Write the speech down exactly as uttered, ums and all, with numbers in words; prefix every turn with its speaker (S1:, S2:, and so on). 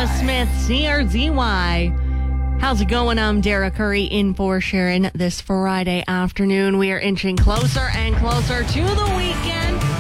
S1: Smith, C R Z Y. How's it going? I'm Dara Curry in for Sharon this Friday afternoon. We are inching closer and closer to the weekend.